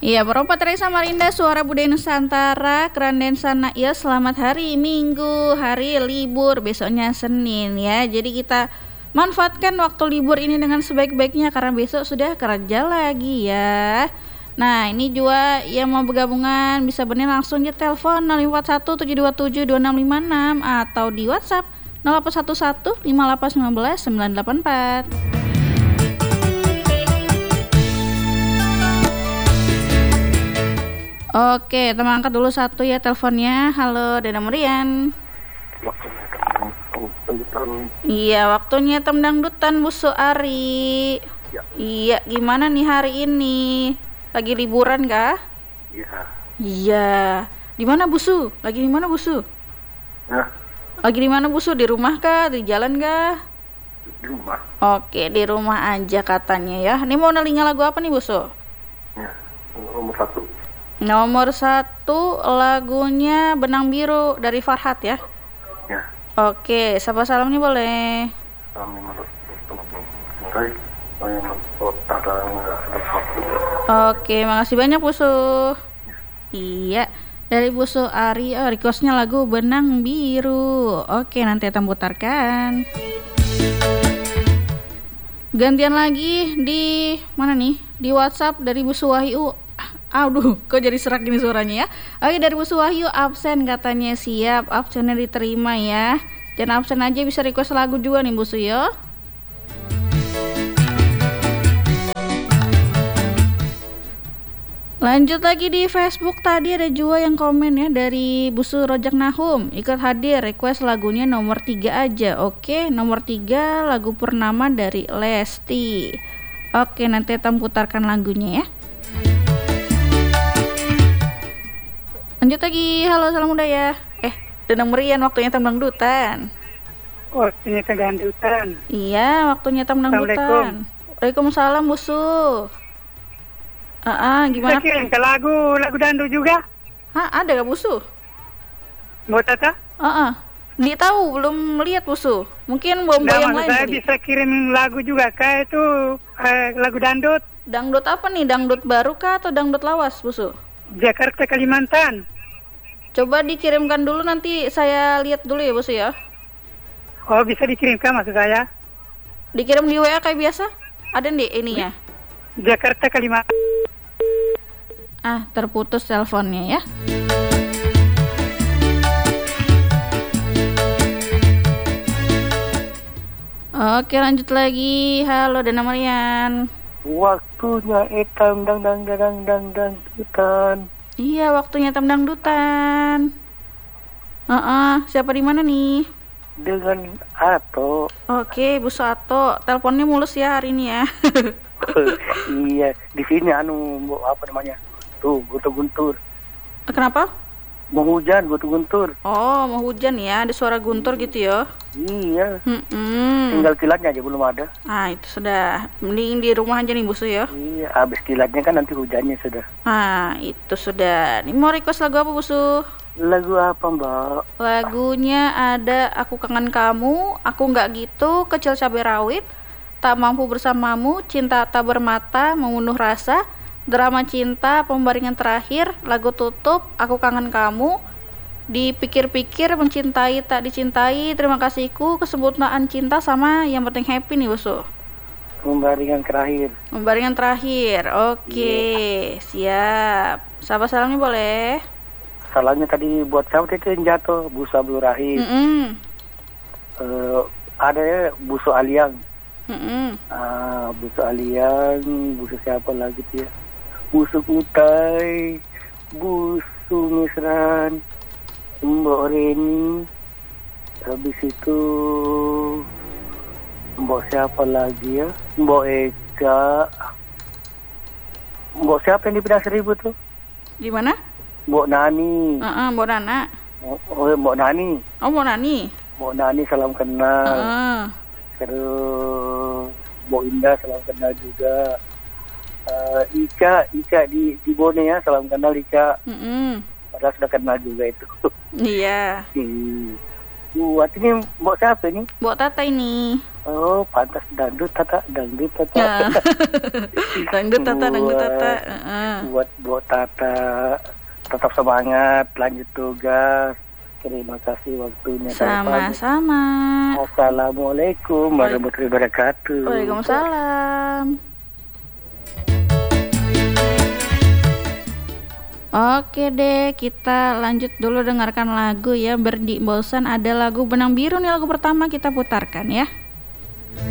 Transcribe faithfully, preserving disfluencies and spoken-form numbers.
Iya, Bapak Teresa Marinda, Suara Budaya Nusantara, Keranden Sana. Ya, selamat hari Minggu, hari libur, besoknya Senin ya. Jadi kita manfaatkan waktu libur ini dengan sebaik-baiknya karena besok sudah kerja lagi ya. Nah, ini juga yang mau bergabungan bisa bener langsung di telepon nol lima satu tujuh dua tujuh dua enam lima enam atau di WhatsApp nol delapan satu satu lima delapan satu sembilan sembilan delapan empat. Oke, teman angkat dulu satu ya teleponnya. Halo, Dana Merian. Waktunya dangdutan. Iya, waktunya tem dangdutan Bu Suari. Ya. Iya, gimana nih hari ini? Lagi liburan kah? Iya. Iya. Di mana Bu Su? Lagi di mana Bu Su? Ya, Lagi di mana Bu Su? Di rumah kah? Di jalan kah? di rumah. Oke, di rumah aja katanya ya. Ini mau nelinga lagu apa nih Bu Su? Ya, nomor satu. Nomor satu lagunya Benang Biru dari Farhat ya. Ya, Oke, sapa salam nih boleh. kami menurut teman-teman saya, saya menurut ada nggak ada satu. Oke, makasih banyak Bu Su. Iya, dari Bu Su Ari, oh, requestnya lagu Benang Biru. Oke, nanti akan putarkan. Gantian lagi di mana nih? Di WhatsApp dari Bu Su Wahyu. Aduh, kok jadi serak gini suaranya ya. Oke, dari Bu Su Wahyu absen katanya. Siap, absennya diterima ya. Jangan absen aja, bisa request lagu juga nih Bu Su ya. Lanjut lagi di Facebook, tadi ada juga yang komen ya dari Bu Su Rojak Nahum. Ikut hadir, request lagunya nomor tiga aja. Oke, nomor tiga lagu Purnama dari Lesti. Oke, nanti Tam putarkan lagunya ya. Lanjut lagi, halo salam budaya. Eh, Denang Merian, waktunya Tam Dangdutan. Waktunya ke dangdutan. Iya, waktunya Tam Dangdutan. Waalaikumsalam Bu Su. Ah, gimana? Kita kirim ke lagu, lagu dangdut juga. Hah, ada gak Bu Su? Mau tata? Ah, Dia tahu belum lihat Bu Su. Mungkin bomba Nah, yang maksud lain saya kali. bisa kirim lagu juga. Kayak itu eh, lagu dangdut Dangdut apa nih? Dangdut baru kah atau dangdut lawas Bu Su? Jakarta Kalimantan. Coba dikirimkan dulu, nanti saya lihat dulu ya Bu Su ya. Oh, bisa dikirimkan maksud saya. Dikirim di W A kayak biasa? Ada nih ininya. Jakarta Kalimantan. Ah, terputus teleponnya ya. Oke, lanjut lagi. Halo Dana Marian. Waktunya etam dang dang dang dang dang dangdutan. Iya, waktunya Tam Dangdutan. Heeh, siapa di mana nih? Dengan Ato. Oke, Bu Sato. Teleponnya mulus ya hari ini ya. Iya, di sini anu mau apa namanya? Tuh, guntur-guntur. Kenapa? Mau hujan, guntur-guntur. Oh, mau hujan ya, ada suara guntur gitu ya. Iya, Hmm. tinggal kilatnya aja belum ada. Ah, itu sudah. Mending di rumah aja nih Bu Su ya. Iya, habis kilatnya kan nanti hujannya sudah. Ah, itu sudah. Ini mau request lagu apa Bu Su? Lagu apa, Mbak? Lagunya ada Aku Kangen Kamu, Aku Nggak Gitu, Kecil Cabai Rawit, Tak Mampu Bersamamu, Cinta Tak Bermata, Membunuh Rasa, Drama Cinta, Pembaringan Terakhir, Lagu Tutup, Aku Kangen Kamu, Dipikir-pikir, Mencintai Tak Dicintai, Terima Kasihku, Kesempurnaan Cinta, sama yang penting happy nih Bu Su. Pembaringan terakhir. Pembaringan terakhir. Oke, siap. Sahabat salamnya boleh. Salahnya tadi buat siapa itu yang jatuh? Busa Abdul Rahim. Mm-mm. Eh, ada ya Busu Aliang. Mm-mm. Ah, Busu Aliang, Busu siapa lagi tuh ya? Busu Kutai, Busu Misran, Mbok Reni. Habis itu Mbok siapa lagi ya? Mbok Eka. Mbok siapa yang di Pinang Seribu tuh? Di mana? Mbok Nani. Heeh, Mbok Nana. Oh, oh, Mbok Nani. Oh, Mbok Nani. Mbok Nani salam kenal. Heeh. Terus Mbok Indah salam kenal juga. Uh, Ica, Ica di di Bone ya, salam kenal Ica. Mm-mm. Padahal sudah kenal juga itu. Iya. Hmm. Buat ini Mbok siapa ini? Mbok Tata ini. Oh, pantas dangdut tata, dangdut tata. Ya. Dangdut tata, dangdut tata. Buat- Heeh. Buat buat tata tetap semangat, lanjut tugas. Terima kasih waktunya. Sama-sama. Assalamualaikum warahmatullahi wabarakatuh. Waalaikumsalam. Oke deh, kita lanjut dulu dengarkan lagu ya. Berdi bosan ada lagu Benang Biru nih, lagu pertama kita putarkan ya.